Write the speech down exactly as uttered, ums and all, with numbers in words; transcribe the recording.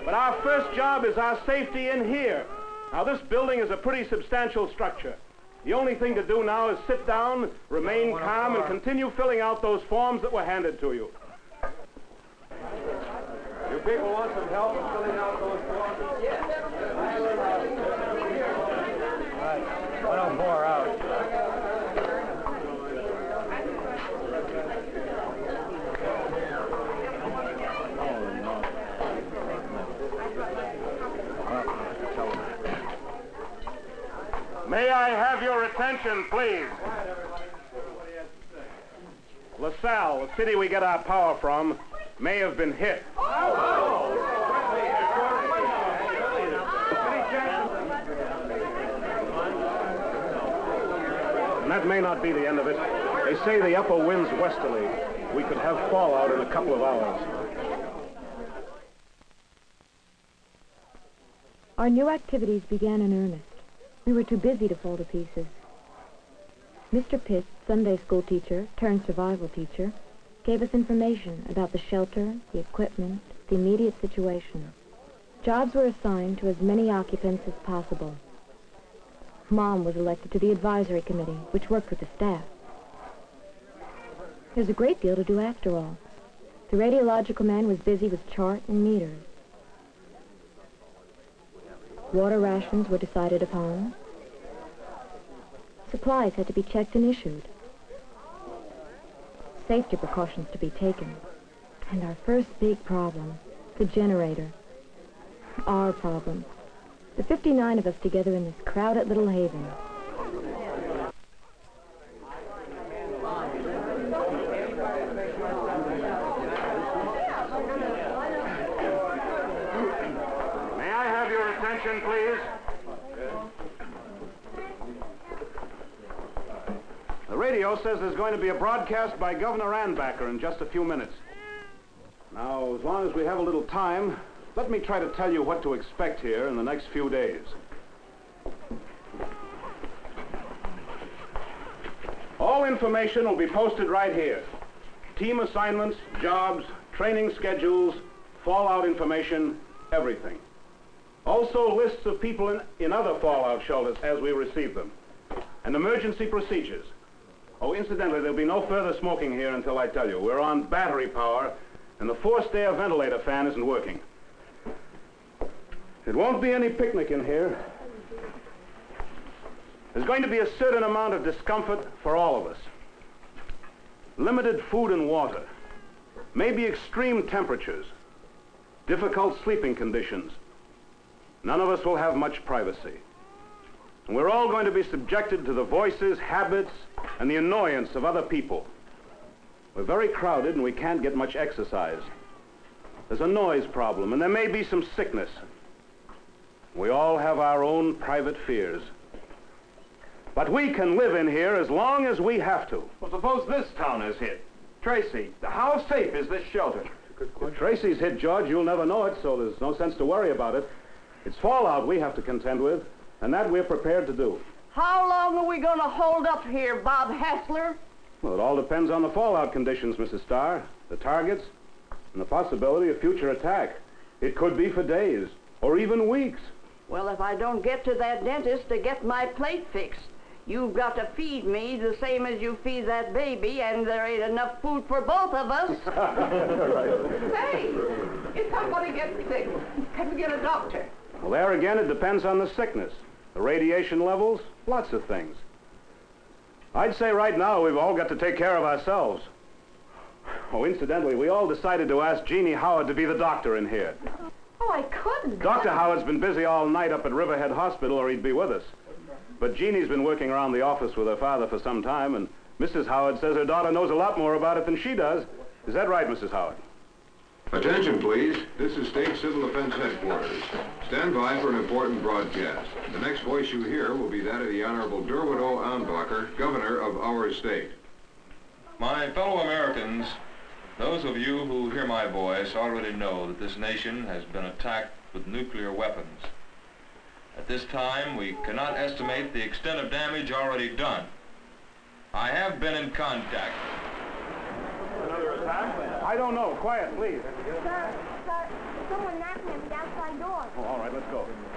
But our first job is our safety in here. Now, this building is a pretty substantial structure. The only thing to do now is sit down, remain calm, and continue filling out those forms that were handed to you. You people want some help in filling out those forms? Yes. Right. one oh four out. May I have your attention, please? LaSalle, the city we get our power from, may have been hit. And that may not be the end of it. They say the upper wind's westerly. We could have fallout in a couple of hours. Our new activities began in earnest. We were too busy to fall to pieces. Mister Pitt, Sunday school teacher turned survival teacher, gave us information about the shelter, the equipment, the immediate situation. Jobs were assigned to as many occupants as possible. Mom was elected to the advisory committee, which worked with the staff. There's a great deal to do after all. The radiological man was busy with chart and meters. Water rations were decided upon. Supplies had to be checked and issued. Safety precautions to be taken. And our first big problem, the generator. Our problem. The fifty-nine of us together in this crowded little haven. May I have your attention, please? The radio says there's going to be a broadcast by Governor Anbacher in just a few minutes. Now, as long as we have a little time, let me try to tell you what to expect here in the next few days. All information will be posted right here. Team assignments, jobs, training schedules, fallout information, everything. Also lists of people in, in other fallout shelters as we receive them. And emergency procedures. Oh, incidentally, there'll be no further smoking here until I tell you. We're on battery power, and the forced air ventilator fan isn't working. It won't be any picnic in here. There's going to be a certain amount of discomfort for all of us. Limited food and water. Maybe extreme temperatures. Difficult sleeping conditions. None of us will have much privacy. And we're all going to be subjected to the voices, habits, and the annoyance of other people. We're very crowded and we can't get much exercise. There's a noise problem, and there may be some sickness. We all have our own private fears. But we can live in here as long as we have to. Well, suppose this town is hit. Tracy, how safe is this shelter? If Tracy's hit, George, you'll never know it, so there's no sense to worry about it. It's fallout we have to contend with, and that we're prepared to do. How long are we going to hold up here, Bob Hassler? Well, it all depends on the fallout conditions, Missus Starr, the targets, and the possibility of future attack. It could be for days, or even weeks. Well, if I don't get to that dentist to get my plate fixed, you've got to feed me the same as you feed that baby, and there ain't enough food for both of us. Right. Say, if somebody gets sick, can we get a doctor? Well, there again, it depends on the sickness, the radiation levels, lots of things. I'd say right now we've all got to take care of ourselves. Oh, incidentally, we all decided to ask Jeannie Howard to be the doctor in here. Oh, I couldn't. Doctor Howard's been busy all night up at Riverhead Hospital, or he'd be with us. But Jeannie's been working around the office with her father for some time, and Missus Howard says her daughter knows a lot more about it than she does. Is that right, Missus Howard? Attention, please. This is State Civil Defense Headquarters. Stand by for an important broadcast. The next voice you hear will be that of the Honorable Derwin O. Anbacher, Governor of our state. My fellow Americans, those of you who hear my voice already know that this nation has been attacked with nuclear weapons. At this time, we cannot estimate the extent of damage already done. I have been in contact. Another attack? I don't know. Quiet, please. Sir, sir, Someone knocking at the outside door. Oh, all right, let's go.